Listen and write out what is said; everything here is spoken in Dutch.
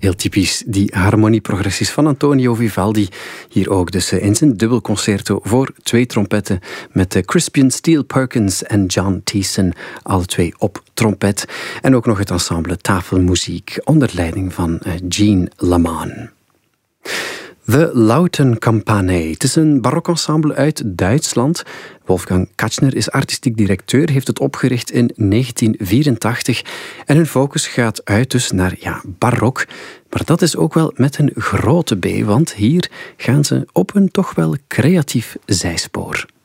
Heel typisch, die harmonieprogressies van Antonio Vivaldi. Hier ook dus in zijn dubbelconcerto voor 2 trompetten met Crispian Steele Perkins en John Thiessen. Alle 2 op trompet. En ook nog het ensemble tafelmuziek onder leiding van Jean Laman. The Lautenkampane. Het is een barokensemble uit Duitsland. Wolfgang Katchner is artistiek directeur, heeft het opgericht in 1984. En hun focus gaat uit dus naar barok. Maar dat is ook wel met een grote B, want hier gaan ze op een toch wel creatief zijspoor.